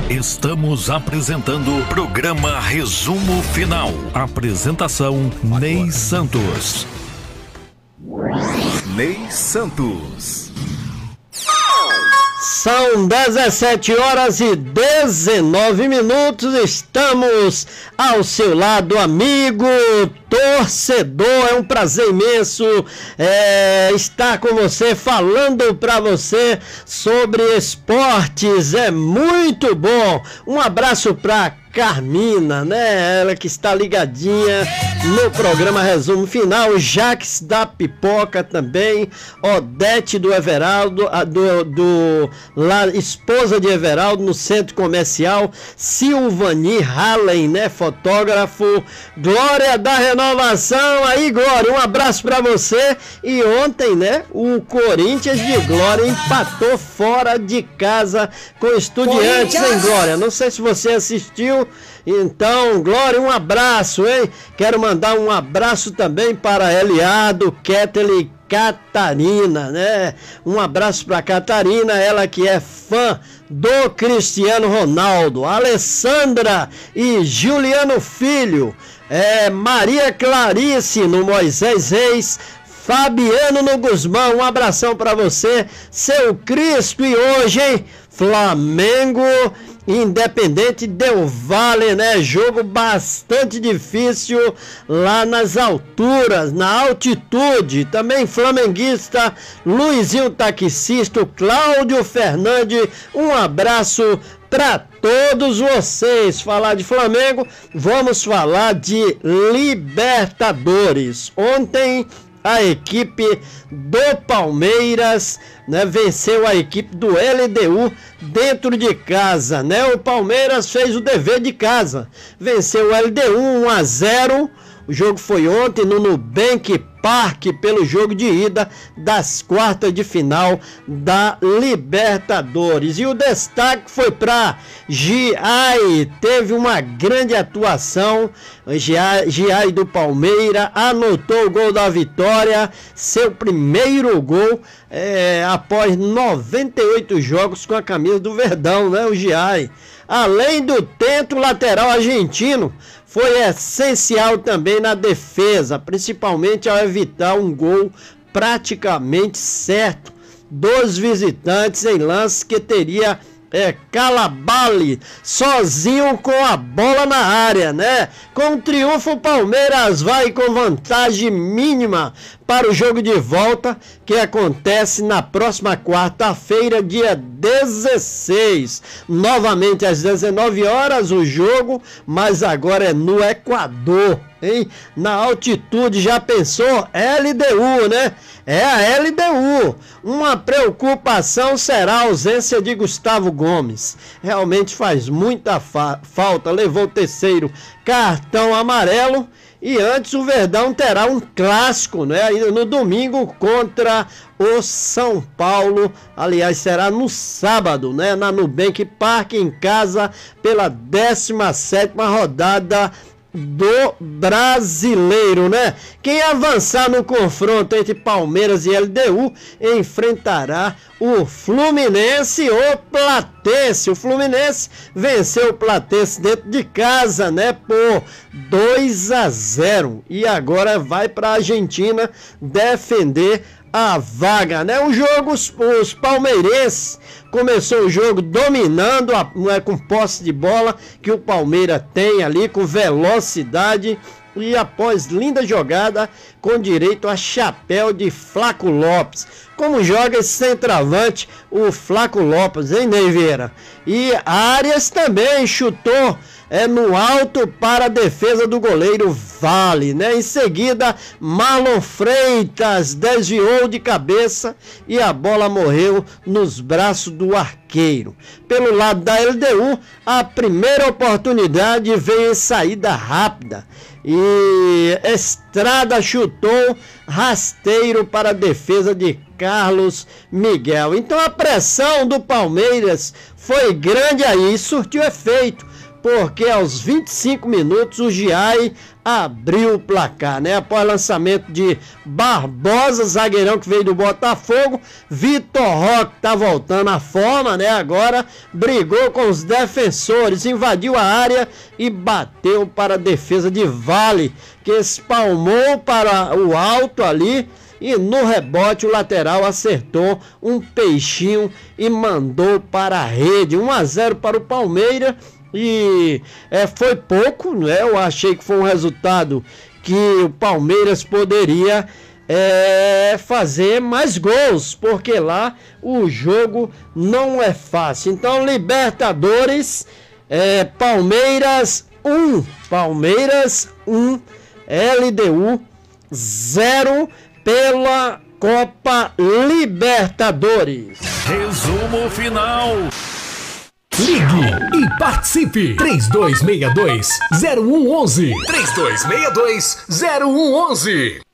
Estamos apresentando o programa Resumo Final. Apresentação Ney Santos. Ney Santos. São 17 horas e 19 minutos, estamos ao seu lado, amigo, torcedor, é um prazer imenso estar com você, falando para você sobre esportes, é muito bom. Um abraço para Carmina, né? Ela que está ligadinha no programa Resumo Final, Jaques da Pipoca também, Odete do Everaldo, esposa de Everaldo no Centro Comercial, Silvani Hallen, né? Fotógrafo, Glória da Renovação, aí Glória, um abraço para você. E ontem, né? O Corinthians de Glória empatou fora de casa com Estudiantes, hein, Glória? Não sei se você assistiu. Então, Glória, um abraço, hein? Quero mandar um abraço também para Eliardo, Ketel e Catarina, né? Um abraço para Catarina, ela que é fã do Cristiano Ronaldo, Alessandra e Juliano Filho, Maria Clarice no Moisés Reis, Fabiano no Guzmão, um abração para você, seu Cristo. E hoje, hein? Flamengo Independente Del Valle, né? Jogo bastante difícil lá nas alturas, na altitude. Também flamenguista, Luizinho Taxista, Cláudio Fernandes, um abraço para todos vocês. Falar de Flamengo, vamos falar de Libertadores. Ontem a equipe do Palmeiras, né, venceu a equipe do LDU dentro de casa, né? O Palmeiras fez o dever de casa, venceu o LDU 1-0. O jogo foi ontem no Nubank Park pelo jogo de ida das quartas de final da Libertadores. E o destaque foi para Giai, teve uma grande atuação. Giai do Palmeiras anotou o gol da vitória, seu primeiro gol após 98 jogos com a camisa do Verdão, né? O Giai, além do tento lateral argentino, foi essencial também na defesa, principalmente ao evitar um gol praticamente certo dos visitantes em lance que teria Calabali sozinho com a bola na área, né? Com o triunfo, o Palmeiras vai com vantagem mínima para o jogo de volta, que acontece na próxima quarta-feira, dia 16. Novamente às 19 horas o jogo, mas agora é no Equador, hein? Na altitude, já pensou? LDU, né? É a LDU. Uma preocupação será a ausência de Gustavo Gomes. Realmente faz muita falta. Levou o terceiro cartão amarelo. E antes o Verdão terá um clássico, né? Ainda no domingo contra o São Paulo. Aliás, será no sábado, né? Na Nubank Park, em casa, pela 17ª rodada do Brasileiro, né? Quem avançar no confronto entre Palmeiras e LDU enfrentará o Fluminense ou Platense. O Fluminense venceu o Platense dentro de casa, né? Por 2-0 e agora vai para a Argentina defender a vaga, né? O jogo, os palmeirenses começou o jogo dominando, com posse de bola que o Palmeiras tem ali, com velocidade, e após linda jogada, com direito a chapéu de Flaco Lopes. Como joga esse centroavante, o Flaco Lopes, hein, Ney Vieira? E Arias também chutou no alto para a defesa do goleiro Vale, né? Em seguida, Marlon Freitas desviou de cabeça e a bola morreu nos braços do arqueiro. Pelo lado da LDU, a primeira oportunidade veio em saída rápida e Estrada chutou rasteiro para a defesa de Carlos Miguel. Então a pressão do Palmeiras foi grande aí, surtiu efeito. porque aos 25 minutos o Giai abriu o placar, né? Após lançamento de Barbosa, zagueirão que veio do Botafogo, Vitor Roque tá voltando à forma, né? Agora brigou com os defensores, invadiu a área e bateu para a defesa de Vale, que espalmou para o alto ali, e no rebote o lateral acertou um peixinho e mandou para a rede. 1-0 para o Palmeiras. E foi pouco, né? Eu achei que foi um resultado que o Palmeiras poderia fazer mais gols, porque lá o jogo não é fácil. Então, Libertadores, Palmeiras 1, LDU 0 pela Copa Libertadores. Resumo final. Ligue e participe. 3262-0111. 3262-0111.